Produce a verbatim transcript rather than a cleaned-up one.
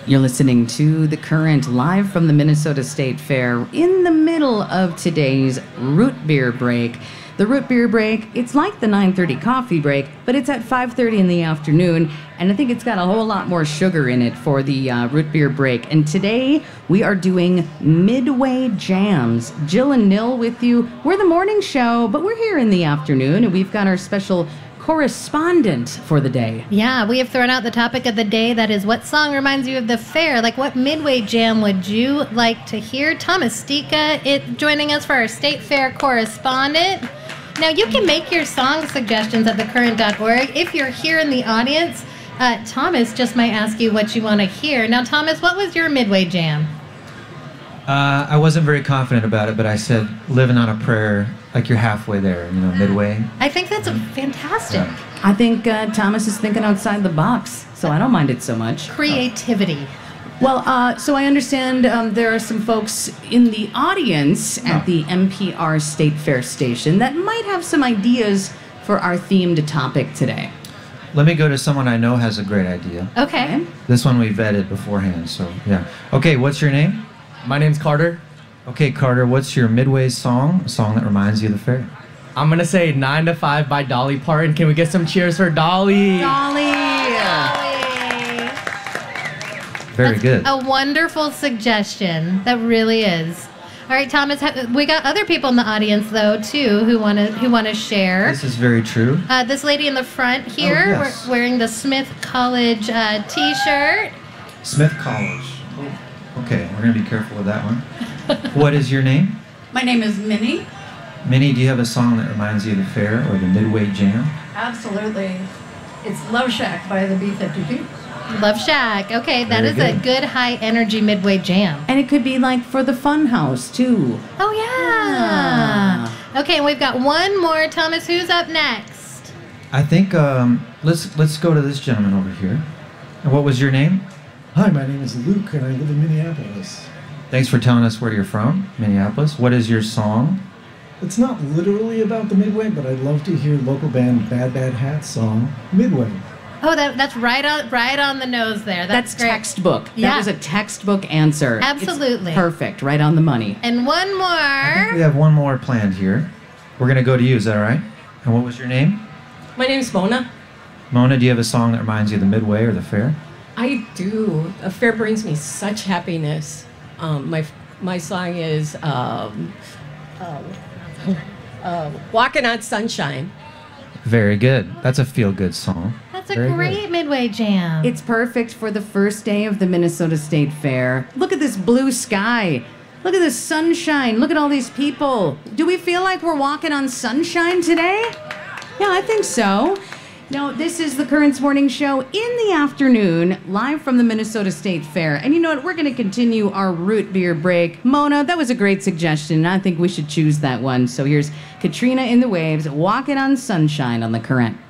You're listening to The Current, live from the Minnesota State Fair, in the middle of today's root beer break. The root beer break, it's like the nine thirty coffee break, but it's at five thirty in the afternoon, and I think it's got a whole lot more sugar in it for the uh, root beer break. And today, we are doing Midway Jams. Jill and Nil with you. We're the morning show, but we're here in the afternoon, and we've got our special correspondent for the day. Yeah, we have thrown out the topic of the day. That is, what song reminds you of the fair? Like, what Midway Jam would you like to hear? Thomas Stika it, joining us for our State Fair correspondent. Now, you can make your song suggestions at the current dot org. If you're here in the audience, uh, Thomas just might ask you what you want to hear. Now, Thomas, what was your Midway Jam? Uh, I wasn't very confident about it, but I said, living on a prayer, like you're halfway there, you know, midway. I think that's a fantastic. Yeah. I think uh, Thomas is thinking outside the box, so I don't mind it so much. Creativity. Well, uh, so I understand um, there are some folks in the audience at Oh. the N P R State Fair station that might have some ideas for our themed topic today. Let me go to someone I know has a great idea. Okay. This one we vetted beforehand, so yeah. Okay, what's your name? My name's Carter. Okay, Carter, what's your midway song? A song that reminds you of the fair. I'm gonna say nine to five by Dolly Parton. Can we get some cheers for Dolly? Dolly! Very That's good. A wonderful suggestion. That really is. All right, Thomas. ha- We got other people in the audience though too who want to who want to share. This is very true. Uh, this lady in the front here, Oh, yes. we- wearing the Smith College uh, T-shirt. Smith College. Okay, we're gonna be careful with that one. What is your name? My name is Minnie. Minnie, do you have a song that reminds you of the fair or the Midway Jam? Absolutely. It's Love Shack by the B fifty-two. Love Shack. Okay, that Very is a good. good high energy midway jam. And it could be like for the fun house, too. Oh yeah. Okay, and we've got one more. Thomas, who's up next? I think um, let's let's go to this gentleman over here. And what was your name? Hi, my name is Luke, and I live in Minneapolis. Thanks for telling us where you're from, Minneapolis. What is your song? It's not literally about the Midway, but I'd love to hear local band Bad Bad Hat's song, Midway. Oh, that, that's right on right on the nose there. That's, That's great. textbook. That Yeah. was a textbook answer. It's Absolutely. perfect. Right on the money. And one I think we more. have one more planned here. We're going to go to you, is that all right? And what was your name? My name's Mona. Mona, do you have a song that reminds you of the Midway or the fair? I do. A fair brings me such happiness. Um, my my song is um, um, uh, "Walking on Sunshine." Very good. That's a feel-good song. That's a Very good. great midway jam. It's perfect for the first day of the Minnesota State Fair. Look at this blue sky. Look at this sunshine. Look at all these people. Do we feel like we're walking on sunshine today? Yeah, I think so. Now, this is the Currents Morning Show in the afternoon, live from the Minnesota State Fair. And you know what? We're going to continue our root beer break. Mona, that was a great suggestion, and I think we should choose that one. So here's Katrina in the Waves, Walking on Sunshine on the Current.